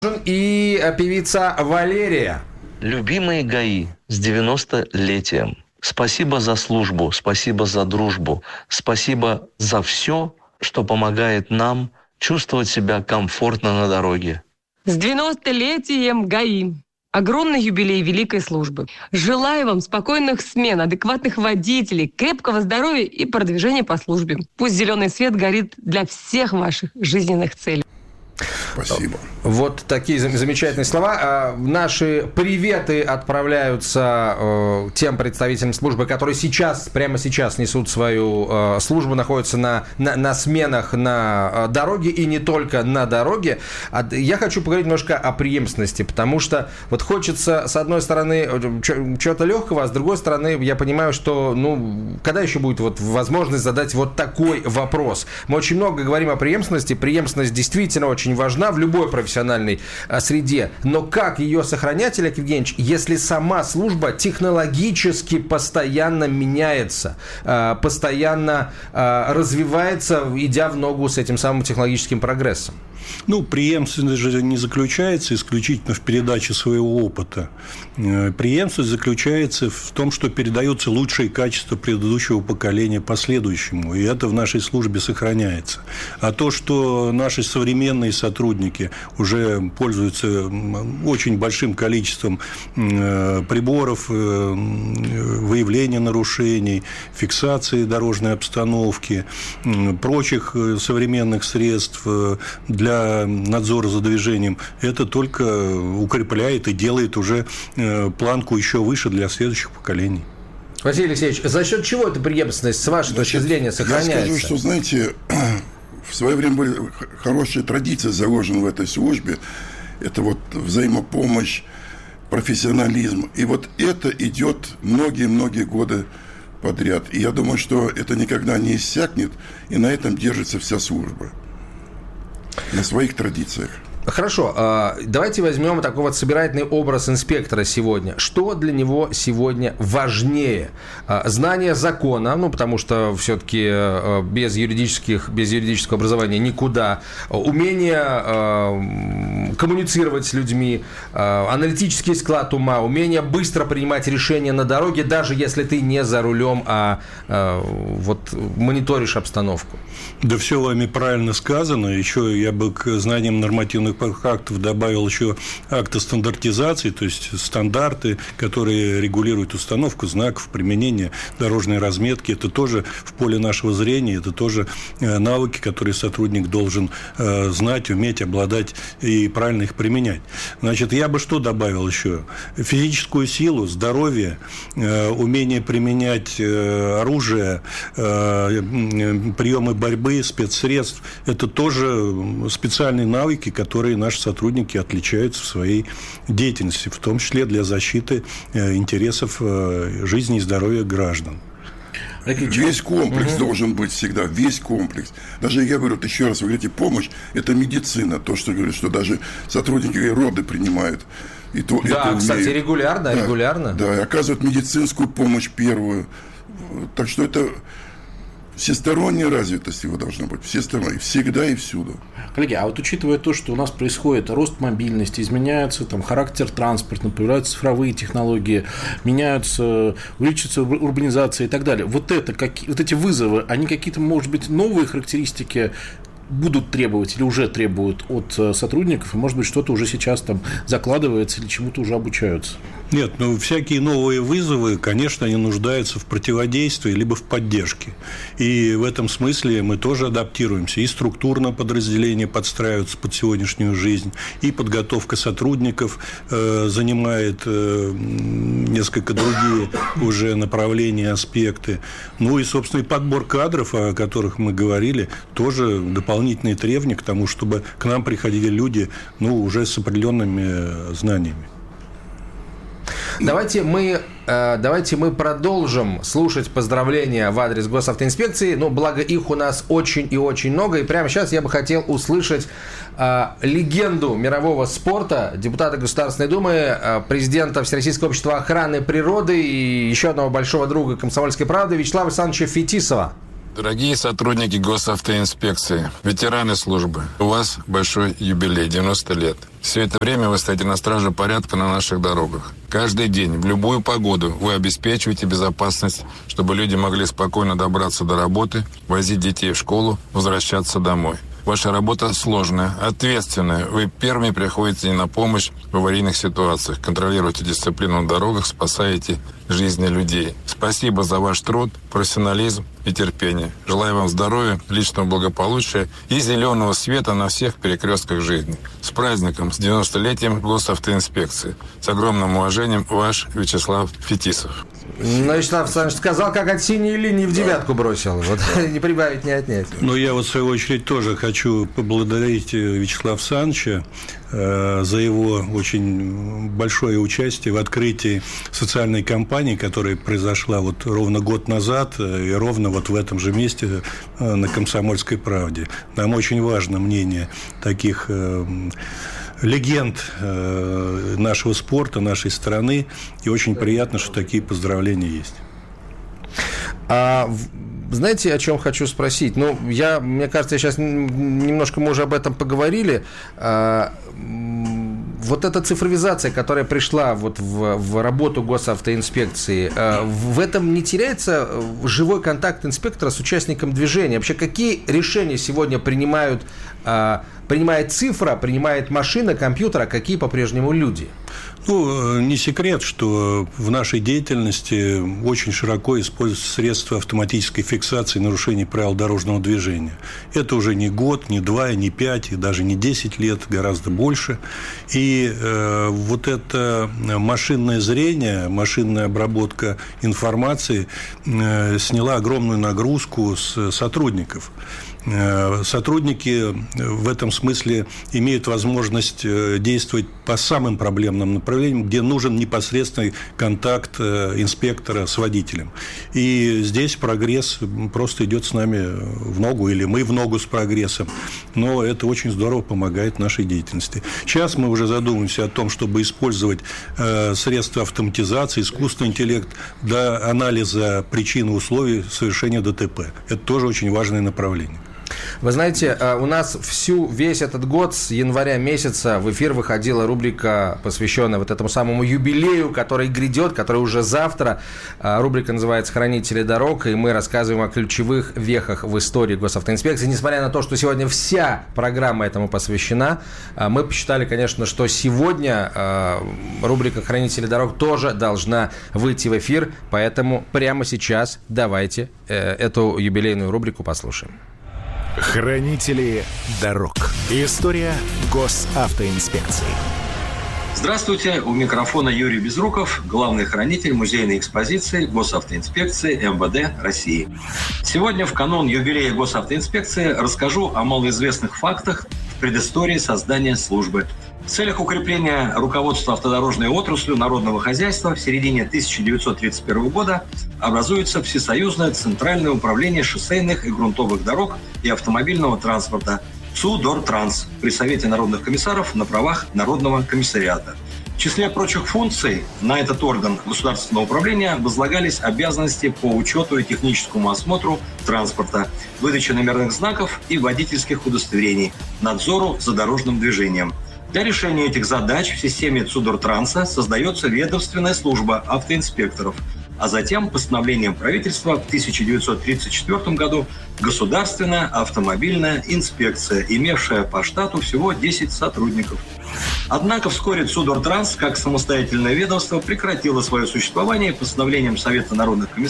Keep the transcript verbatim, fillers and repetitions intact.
И певица Валерия. Любимые ГАИ, с девяностолетием. Спасибо за службу, спасибо за дружбу, спасибо за все, что помогает нам чувствовать себя комфортно на дороге. С девяностолетием ГАИ. Огромный юбилей великой службы. Желаю вам спокойных смен, адекватных водителей, крепкого здоровья и продвижения по службе. Пусть зеленый свет горит для всех ваших жизненных целей. Спасибо. Вот такие замечательные слова. Наши приветы отправляются э, тем представителям службы, которые сейчас, прямо сейчас несут свою э, службу, находятся на, на, на сменах на дороге и не только на дороге. Я хочу поговорить немножко о преемственности, потому что вот хочется, с одной стороны, чего-то легкого, а с другой стороны, я понимаю, что, ну, когда еще будет вот возможность задать вот такой вопрос? Мы очень много говорим о преемственности. Преемственность действительно очень важна в любой профессиональной среде. Но как ее сохранять, Олег Евгеньевич, если сама служба технологически постоянно меняется, постоянно развивается, идя в ногу с этим самым технологическим прогрессом? Ну, преемственность же не заключается исключительно в передаче своего опыта. Преемственность заключается в том, что передаются лучшие качества предыдущего поколения последующему, и это в нашей службе сохраняется. А то, что наши современные сотрудники уже пользуются очень большим количеством приборов выявления нарушений, фиксации дорожной обстановки, прочих современных средств для надзора за движением, это только укрепляет и делает уже планку еще выше для следующих поколений. Василий Алексеевич, за счет чего эта преемственность, с вашей точки зрения, сохраняется? Я скажу, что, знаете, в свое время были хорошие традиции заложены в этой службе. Это вот взаимопомощь, профессионализм. И вот это идет многие-многие годы подряд. И я думаю, что это никогда не иссякнет, и на этом держится вся служба. На своих традициях. Хорошо, давайте возьмем такой вот собирательный образ инспектора сегодня. Что для него сегодня важнее? Знание закона, ну, потому что все-таки без юридических, без юридического образования никуда. Умение коммуницировать с людьми, аналитический склад ума, умение быстро принимать решения на дороге, даже если ты не за рулем, а вот мониторишь обстановку. Да, все вами правильно сказано. Еще я бы к знаниям нормативных актов добавил еще акты стандартизации, то есть стандарты, которые регулируют установку знаков, применение дорожной разметки. Это тоже в поле нашего зрения, это тоже навыки, которые сотрудник должен знать, уметь, обладать и правильно их применять. Значит, я бы что добавил еще? Физическую силу, здоровье, умение применять оружие, приемы борьбы, спецсредств. Это тоже специальные навыки, которые наши сотрудники отличаются в своей деятельности, в том числе для защиты интересов жизни и здоровья граждан. Весь комплекс угу. должен быть всегда, весь комплекс. Даже, я говорю, вот еще раз, вы говорите, помощь – это медицина. То, что говорят, что даже сотрудники роды принимают. И то, да, это кстати, умеют. регулярно, да, регулярно. Да, и оказывают медицинскую помощь первую. Так что это всесторонняя развитость его должна быть. Всесторонняя, всегда и всюду. Коллеги, а вот учитывая то, что у нас происходит рост мобильности, изменяется там характер транспорта, появляются цифровые технологии, меняются, увеличивается урбанизация и так далее. Вот, это, как, вот эти вызовы, они какие-то, может быть, новые характеристики будут требовать или уже требуют от сотрудников, и, может быть, что-то уже сейчас там закладывается или чему-то уже обучаются? Нет, ну, всякие новые вызовы, конечно, они нуждаются в противодействии либо в поддержке. И в этом смысле мы тоже адаптируемся. И структурно подразделения подстраиваются под сегодняшнюю жизнь, и подготовка сотрудников э, занимает э, несколько другие уже направления, аспекты. Ну и, собственно, и подбор кадров, о которых мы говорили, тоже дополнительные требования к тому, чтобы к нам приходили люди, ну, уже с определенными знаниями. Давайте мы, э, давайте мы продолжим слушать поздравления в адрес госавтоинспекции. Ну, благо их у нас очень и очень много. И прямо сейчас я бы хотел услышать э, легенду мирового спорта, депутата Государственной Думы, э, президента Всероссийского общества охраны природы и еще одного большого друга «Комсомольской правды» Вячеслава Александровича Фетисова. Дорогие сотрудники госавтоинспекции, ветераны службы, у вас большой юбилей, девяносто лет. Все это время вы стоите на страже порядка на наших дорогах. Каждый день, в любую погоду, вы обеспечиваете безопасность, чтобы люди могли спокойно добраться до работы, возить детей в школу, возвращаться домой. Ваша работа сложная, ответственная. Вы первыми приходите на помощь в аварийных ситуациях, контролируете дисциплину на дорогах, спасаете жизни людей. Спасибо за ваш труд, профессионализм и терпение. Желаю вам здоровья, личного благополучия и зеленого света на всех перекрестках жизни. С праздником, с девяностолетием госавтоинспекции. С огромным уважением, ваш Вячеслав Фетисов. Ну, Вячеслав Александрович сказал, как от синей линии в девятку бросил. Вот не прибавить, не отнять. Ну, я вот в свою очередь тоже хочу поблагодарить Вячеслава Александровича э, за его очень большое участие в открытии социальной кампании, которая произошла вот ровно год назад и ровно вот в этом же месте э, на «Комсомольской правде». Нам очень важно мнение таких э, легенд э, нашего спорта, нашей страны, и очень приятно, что такие поздравления есть. А, знаете, о чем хочу спросить? Ну, я, мне кажется, сейчас немножко мы уже об этом поговорили. А, вот эта цифровизация, которая пришла вот в, в работу госавтоинспекции, а, в этом не теряется живой контакт инспектора с участником движения? Вообще, какие решения сегодня принимают, а, принимает цифра, принимает машина, компьютер, а какие по-прежнему люди? Ну, не секрет, что в нашей деятельности очень широко используются средства автоматической фиксации нарушений правил дорожного движения. Это уже не год, не два, не пять, и даже не десять лет, гораздо больше. И э, вот это машинное зрение, машинная обработка информации э, сняла огромную нагрузку с сотрудников. Сотрудники в этом смысле имеют возможность действовать по самым проблемным направлениям, где нужен непосредственный контакт инспектора с водителем. И здесь прогресс просто идет с нами в ногу, или мы в ногу с прогрессом. Но это очень здорово помогает нашей деятельности. Сейчас мы уже задумываемся о том, чтобы использовать средства автоматизации, искусственный интеллект для анализа причин и условий совершения ДТП. Это тоже очень важное направление. Вы знаете, у нас всю, весь этот год, с января месяца, в эфир выходила рубрика, посвященная вот этому самому юбилею, который грядет, который уже завтра. Рубрика называется «Хранители дорог», и мы рассказываем о ключевых вехах в истории госавтоинспекции. Несмотря на то, что сегодня вся программа этому посвящена, мы посчитали, конечно, что сегодня рубрика «Хранители дорог» тоже должна выйти в эфир, поэтому прямо сейчас давайте эту юбилейную рубрику послушаем. Хранители дорог. История госавтоинспекции. Здравствуйте, у микрофона Юрий Безруков, главный хранитель музейной экспозиции госавтоинспекции эм вэ дэ России. Сегодня, в канун юбилея госавтоинспекции, расскажу о малоизвестных фактах в предыстории создания службы. В целях укрепления руководства автодорожной отраслью народного хозяйства в середине тысяча девятьсот тридцать первого года образуется Всесоюзное Центральное управление шоссейных и грунтовых дорог и автомобильного транспорта ЦУДОРТРАНС при Совете народных комиссаров на правах Народного комиссариата. В числе прочих функций на этот орган государственного управления возлагались обязанности по учету и техническому осмотру транспорта, выдаче номерных знаков и водительских удостоверений, надзору за дорожным движением. Для решения этих задач в системе ЦУДОРТРАНСа создается ведомственная служба автоинспекторов, а затем постановлением правительства в тысяча девятьсот тридцать четвёртом году Государственная автомобильная инспекция, имевшая по штату всего десять сотрудников. Однако вскоре ЦУДОРТРАНС, как самостоятельное ведомство, прекратило свое существование постановлением Совета народных комиссаров